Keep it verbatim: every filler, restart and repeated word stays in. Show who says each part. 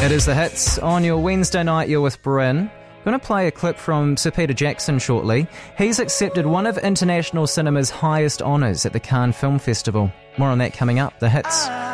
Speaker 1: It is The Hits on your Wednesday night. You're with Bryn. I'm going to play a clip from Sir Peter Jackson shortly. He's accepted one of international cinema's highest honours at the Cannes Film Festival. More on that coming up. The Hits.